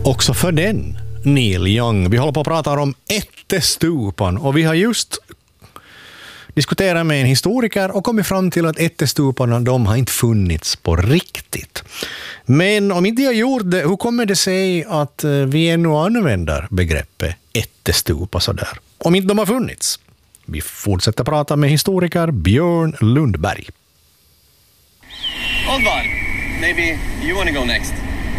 också för den, Neil Young. Vi håller på att prata om ättestupan och vi har just diskuterat med en historiker och kommit fram till att ättestuparna, de har inte funnits på riktigt. Men om inte jag gjort det, hur kommer det sig att vi ännu använder begreppet ättestupa sådär? Om inte de har funnits. Vi fortsätter prata med historiker Björn Lundberg. Oddvar, maybe you want to go next.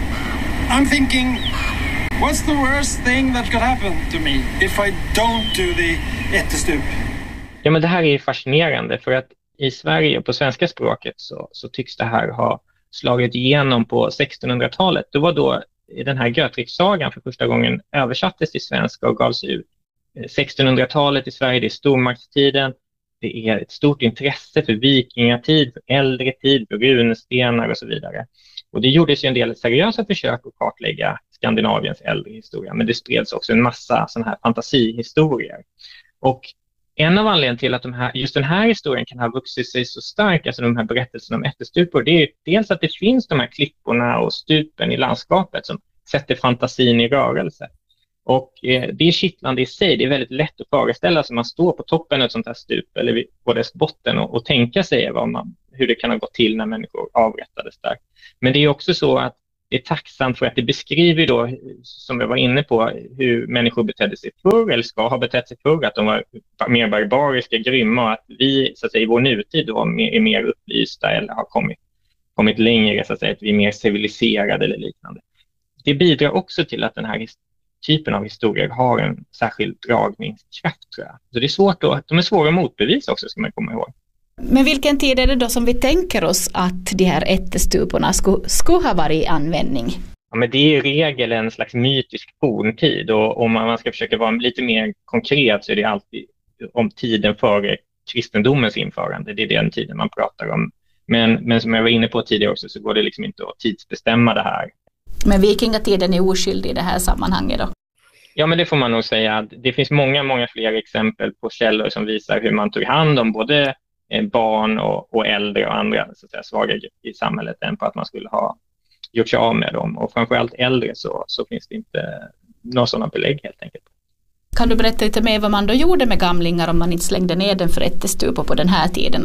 I'm thinking, what's the worst thing that could happen to me if I don't do the ättestup? Ja, men det här är fascinerande för att i Sverige och på svenska språket så tycks det här ha slagit igenom på 1600-talet. Det var då den här Götriksagan för första gången översattes till svenska och gavs ut. 1600-talet i Sverige, det är stormaktstiden. Det är ett stort intresse för vikingatid, för äldre tid, för runstenar och så vidare. Och det gjordes ju en del seriösa försök att kartlägga Skandinaviens äldre historia. Men det spreds också en massa sådana här fantasihistorier. Och en av anledningarna till att just den här historien kan ha vuxit sig så stark, alltså de här berättelserna om ättestupor, det är dels att det finns de här klipporna och stupen i landskapet som sätter fantasin i rörelse. Och det är kittlande i sig, det är väldigt lätt att föreställa sig. Man står på toppen av ett sånt här stup eller på dess botten och tänka sig hur det kan ha gått till när människor avrättades där. Men det är också så att det är tacksamt för att det beskriver då, som jag var inne på, hur människor betedde sig förr eller ska ha betett sig förr, att de var mer barbariska, grymma och att vi så att säga, i vår nutid då är mer upplysta eller har kommit längre, så att säga, att vi är mer civiliserade eller liknande. Det bidrar också till att den här typen av historier har en särskild dragningskraft, tror jag. Så det är svårt de är svåra att motbevisa också, ska man komma ihåg. Men vilken tid är det då som vi tänker oss att de här ättestuporna skulle ha varit i användning? Ja, men det är i regel en slags mytisk forntid, och om man ska försöka vara lite mer konkret så är det alltid om tiden före kristendomens införande. Det är den tiden man pratar om. Men som jag var inne på tidigare också så går det liksom inte att tidsbestämma det här. Men vikingatiden är oskyldig i det här sammanhanget då? Ja, men det får man nog säga. Det finns många fler exempel på källor som visar hur man tog hand om både barn och äldre och andra, så att säga, svaga i samhället än på att man skulle ha gjort sig av med dem. Och framförallt äldre så finns det inte några sådana belägg helt enkelt. Kan du berätta lite mer vad man då gjorde med gamlingar om man inte slängde ner den för ättestupor på den här tiden?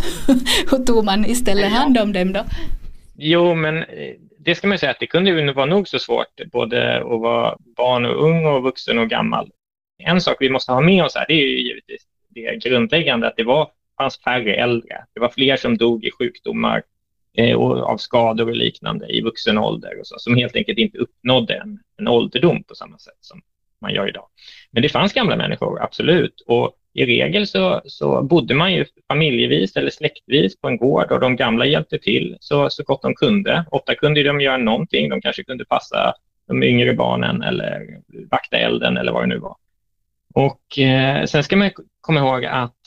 Hur tog man istället hand om dem då? Jo, men det ska man säga att det kunde ju vara nog så svårt både att vara barn och ung och vuxen och gammal. En sak vi måste ha med oss här, det är ju givetvis det grundläggande att det fanns färre äldre. Det var fler som dog i sjukdomar och av skador och liknande i vuxen ålder och så, som helt enkelt inte uppnådde en ålderdom på samma sätt som man gör idag. Men det fanns gamla människor, absolut. Och i regel så bodde man ju familjevis eller släktvis på en gård och de gamla hjälpte till så gott de kunde. Ofta kunde de göra någonting. De kanske kunde passa de yngre barnen eller vakta elden eller vad det nu var. Och sen ska man komma ihåg att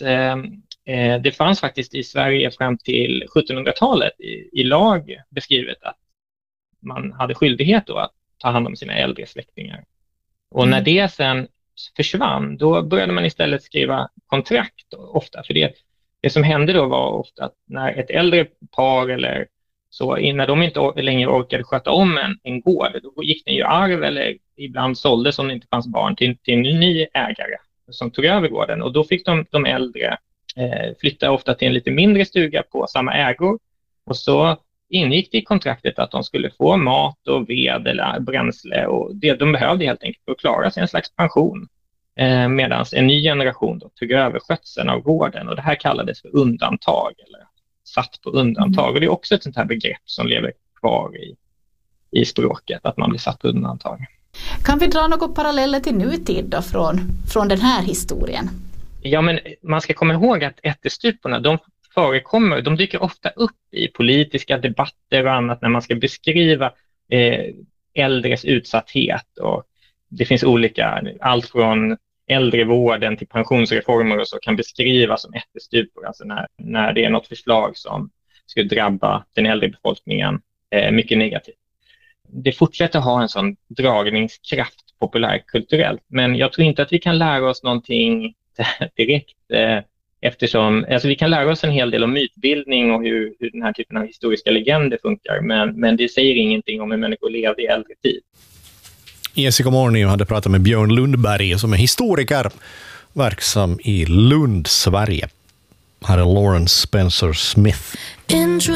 det fanns faktiskt i Sverige fram till 1700-talet i lag beskrivet att man hade skyldighet då att ta hand om sina äldre släktingar. Och när det sen försvann, då började man istället skriva kontrakt ofta. För det som hände då var ofta att när ett äldre par eller så, när de inte längre orkade sköta om en gård, då gick den ju arv eller ibland såldes om det inte fanns barn till en ny ägare som tog över gården. Och då fick de äldre flytta ofta till en lite mindre stuga på samma ägor. Och så ingick det i kontraktet att de skulle få mat och ved eller bränsle och det de behövde helt enkelt för att klara sig, en slags pension. Medan en ny generation då tog över skötseln av gården, och det här kallades för undantag eller satt på undantag. Och det är också ett sånt här begrepp som lever kvar i språket, att man blir satt på undantag. Kan vi dra några paralleller till nutid då från den här historien? Ja, men man ska komma ihåg att ättestuporna, de dyker ofta upp i politiska debatter och annat när man ska beskriva äldres utsatthet, och det finns olika, allt från äldrevården till pensionsreformer och så kan beskrivas som ättestupor, alltså när det är något förslag som ska drabba den äldre befolkningen mycket negativt. Det fortsätter ha en sån dragningskraft populärkulturellt, men jag tror inte att vi kan lära oss någonting direkt eftersom, alltså vi kan lära oss en hel del om mytbildning och hur den här typen av historiska legender funkar, men det säger ingenting om hur människor levde i äldre tid. Jessica Mornio hade pratat med Björn Lundberg som är historiker verksam i Lund, Sverige. Här är Lawrence Spencer Smith.